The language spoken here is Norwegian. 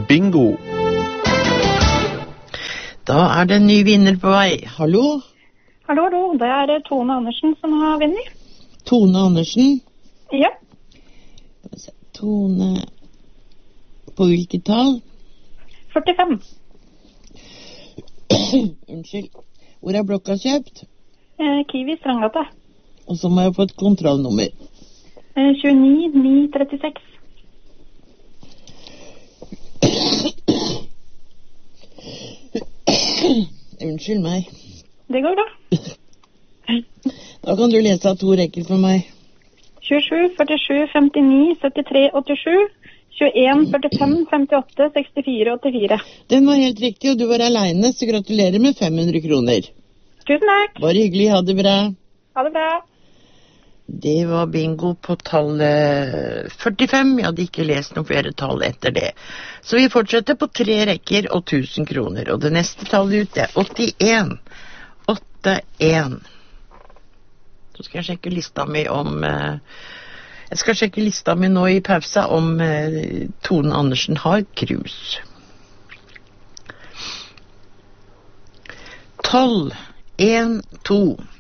bingo. Da det en ny vinner på vei. Hallo? Hallo, hallo. Det det Tone Andersen som har vunnet. Tone Andersen? Ja. Tone... På hvilket tall? 45. Unnskyld. Hvor blokka kjøpt? Kiwi Strandgata. Og så må jeg få et kontrollnummer. 29 936. Unnskyld meg. Det går bra. Da kan du lese av 2 rekker for meg. 27, 47, 59, 73, 87, 21, 45, 58, 64, 84. Den var helt riktig, og du var alene, så gratulerer med 500 kroner. Tusen takk. Bare hyggelig, ha det bra. Ha det bra. Det var bingo på tallet 45. Jeg hadde ikke lest noen flere tall etter det. Så vi fortsetter på 3 rekker og 1000 kroner. Og det neste tallet ut er 81. 81. Så skal jeg sjekke lista mi om... Jeg skal sjekke lista mi nå i pausa om Tone Andersen har krus. 12, 1, 2...